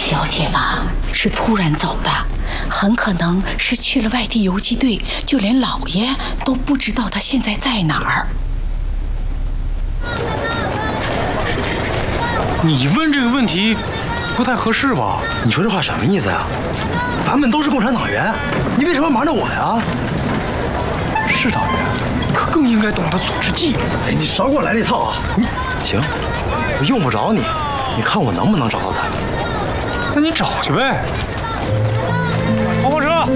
小姐吧是突然走的，很可能是去了外地游击队，就连老爷都不知道她现在在哪儿。 你问这个问题不太合适吧？ 你说这话什么意思呀？咱们都是共产党员，你为什么瞒着我呀？ 是党员，可更应该懂得组织纪律。 哎，你少给我来这套啊！行，我用不着你，你看我能不能找到他？ 那你找去呗。黄包车。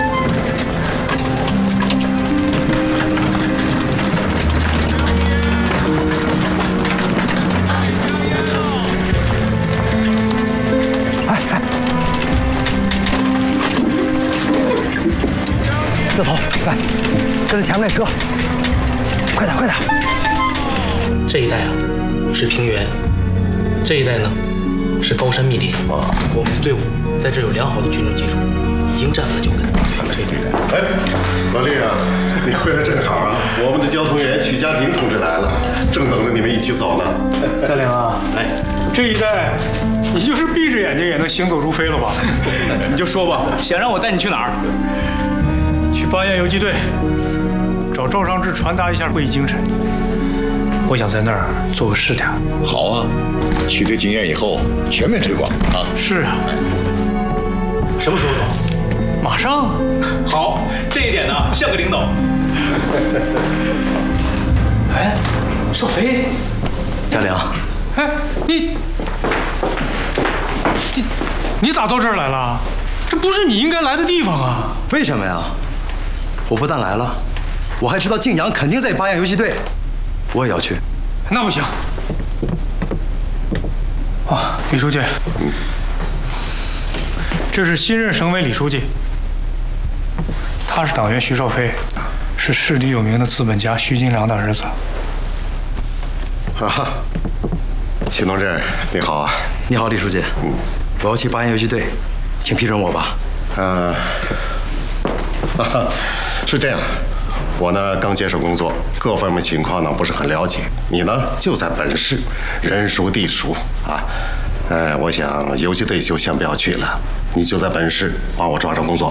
掉头，来，这是前面那车，快点，快点！ 这一带啊是平原，这一带呢是高山密林。我们的队伍在这有良好的军事基础，已经站稳了脚跟。 哎，老李啊，你回来正好啊！我们的交通员曲家庭同志来了，正等着你们一起走呢。 嘉玲啊， 哎， 这一带你就是闭着眼睛也能行走如飞了吧？ 你就说吧，想让我带你去哪儿？ 去巴彦游击队，找赵尚志传达一下会议精神。我想在那儿做个试探。 好啊，取得经验以后全面推广啊！ 是啊， 什么时候走？ 马上。 好，这一点呢像个领导。 哎，少飞， 嘉玲， 哎，你咋到这儿来了？这不是你应该来的地方啊！ 为什么呀？我不但来了，我还知道静阳肯定在巴彦游击队，我也要去。 那不行。啊，李书记，这是新任省委李书记，他是党员徐少飞，是市里有名的资本家徐金良的儿子。 啊，徐同志，你好啊！ 你好，李书记。我要去巴彦游击队，请批准我吧。 是这样，我呢刚接手工作，各方面情况呢不是很了解。你呢就在本市，人熟地熟啊。我想游击队就先不要去了，你就在本市帮我抓抓工作。